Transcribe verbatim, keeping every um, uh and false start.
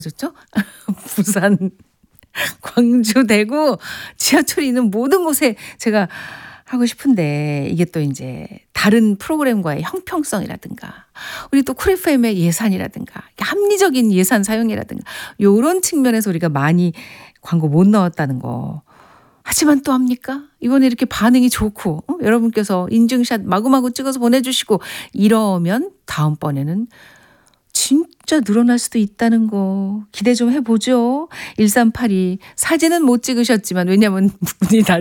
좋죠? 부산, 광주, 대구 지하철이 있는 모든 곳에 제가 하고 싶은데 이게 또 인제 다른 프로그램과의 형평성이라든가 우리 또 쿨 에프엠의 예산이라든가 합리적인 예산 사용이라든가 요런 측면에서 우리가 많이 광고 못 넣었다는 거. 하지만 또 합니까? 이번에 이렇게 반응이 좋고 어 여러분께서 인증샷 마구마구 찍어서 보내주시고 이러면 다음번에는 진짜 늘어날 수도 있다는 거 기대 좀 해보죠. 일삼팔이 사진은 못 찍으셨지만 왜냐면 문이 닫